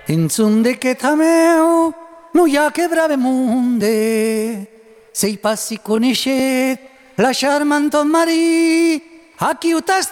Inzunde che tameo, nu ia che brave munde, sei passi conosce, lasciar manto mari, a chi